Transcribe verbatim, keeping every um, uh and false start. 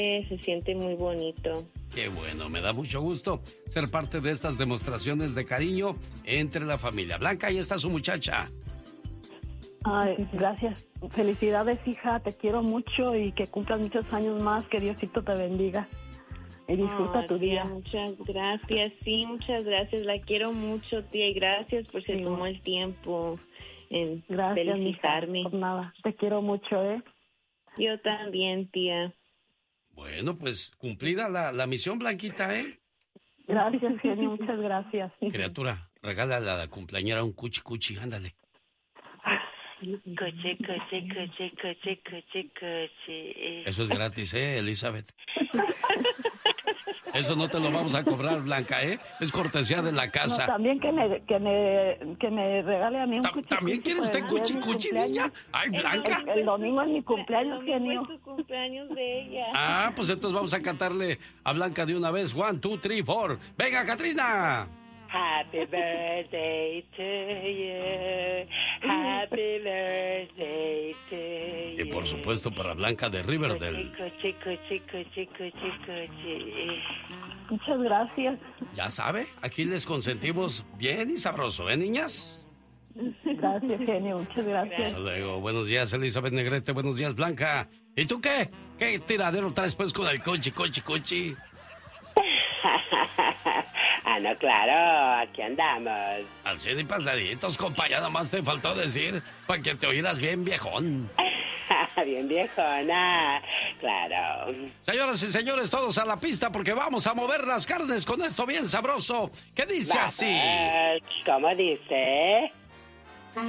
Se siente muy bonito. Qué bueno, me da mucho gusto ser parte de estas demostraciones de cariño entre la familia. Blanca, ahí está su muchacha. Ay, gracias. Felicidades, hija. Te quiero mucho y que cumplas muchos años más. Que Diosito te bendiga. Y disfruta oh, tu tía, día. Muchas gracias. Sí, muchas gracias. La quiero mucho, tía. Y gracias por se sí. tomó el tiempo en gracias, felicitarme. Mija, por nada. Te quiero mucho, ¿eh? Yo también, tía. Bueno, pues cumplida la, la misión, Blanquita, ¿eh? Gracias, genio. Muchas gracias. Criatura, regálale a la cumpleañera un cuchi cuchi. Ándale. Coche, coche, coche, coche, coche, coche. Eso es gratis, ¿eh, Elizabeth? Eso no te lo vamos a cobrar, Blanca, ¿eh? Es cortesía de la casa. No, también que me, que me, que me regale a mí un cuchi. ¿También quiere usted cuchi cuchi, niña? Ay, Blanca. El, el domingo es mi cumpleaños, genio. Es tu cumpleaños de ella. Ah, pues entonces vamos a cantarle a Blanca de una vez. One, two, three, four. ¡Venga, Catrina! Happy birthday to you. Happy birthday to you. Y por supuesto para Blanca de Riverdale. Coche, coche, coche, coche, coche. Muchas gracias. Ya sabe, aquí les consentimos bien y sabroso, ¿eh, niñas? Gracias, genio. Muchas gracias. Hasta luego. Buenos días, Elizabeth Negrete. Buenos días, Blanca. ¿Y tú qué? ¿Qué tiradero traes pues con el cochi, cochi, cochi? Ah, no, claro, aquí andamos. Al cien y pasaditos, compa, ya nomás te faltó decir para que te oyeras bien viejón. Bien viejona, claro. Señoras y señores, todos a la pista porque vamos a mover las carnes con esto bien sabroso. ¿Qué dice así? ¿Cómo dice?